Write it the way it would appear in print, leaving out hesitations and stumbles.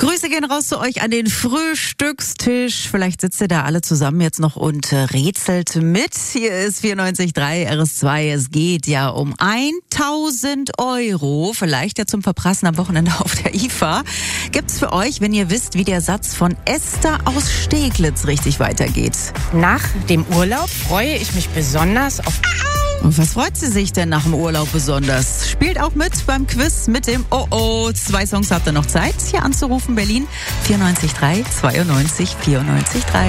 Grüße gehen raus zu euch an den Frühstückstisch. Vielleicht sitzt ihr da alle zusammen jetzt noch und rätselt mit. Hier ist 94.3 RS2. Es geht ja um 1.000 Euro. Vielleicht ja zum Verprassen am Wochenende auf der IFA. Gibt's für euch, wenn ihr wisst, wie der Satz von Esther aus Steglitz richtig weitergeht? Nach dem Urlaub freue ich mich besonders auf... Und was freut sie sich denn nach dem Urlaub besonders? Spielt auch mit beim Quiz mit dem Oh-Oh. 2 Songs habt ihr noch Zeit, hier anzurufen. Berlin 94.3 92 94.3.